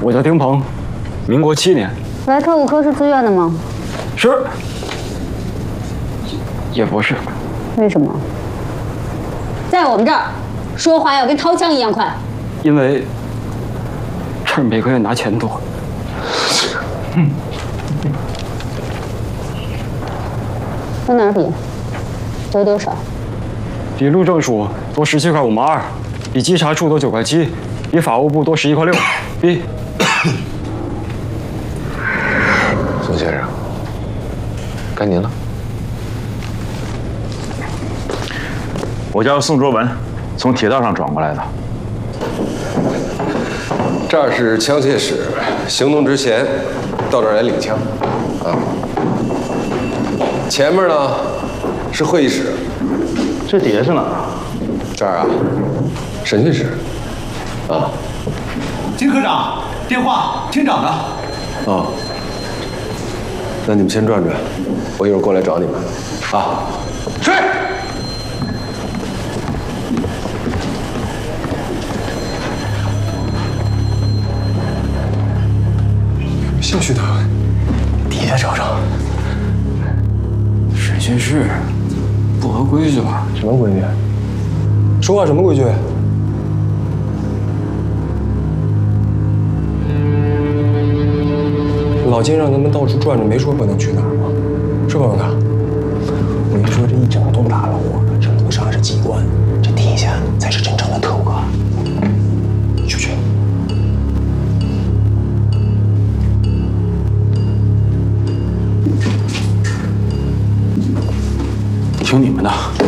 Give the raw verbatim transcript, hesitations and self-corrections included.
我叫丁鹏，民国七年。 来特务科是自愿的吗？ 是。也不是。 为什么？在我们这儿，说话要跟掏枪一样快。 因为这儿每个月拿钱多。嗯。 跟哪儿比？多多少？ 比路政署多十七块五毛二，比稽查处多九块七，比法务部多十一块六，比。 宋先生，该您了。 我叫宋卓文，从铁道上转过来的。 这儿是枪械室，行动之前到这儿来领枪，啊。前面呢是会议室。 这底下是哪儿？ 这儿啊，审讯室。啊。 金科长，电话，厅长的。 哦。那你们先转转，我一会儿过来找你们。啊。是。 兴许的，底下找找。 审讯室不合规矩吧？ 什么规矩？说话什么规矩？老金让咱们到处转转，没说不能去哪儿吗？是吧，文哥？我跟你说，这一整栋大楼啊，这楼上是机关，这底下才是真正的特务课。去去。 听你们的。